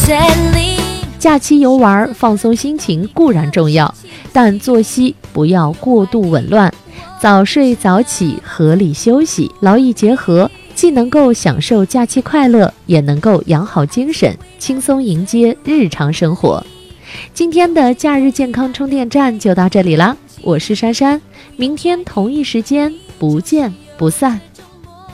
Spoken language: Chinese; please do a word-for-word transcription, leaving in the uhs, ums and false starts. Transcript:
假期游玩放松心情固然重要，但作息不要过度紊乱，早睡早起，合理休息，劳逸结合，既能够享受假期快乐，也能够养好精神，轻松迎接日常生活。今天的假日健康充电站就到这里啦，我是珊珊，明天同一时间不见不散。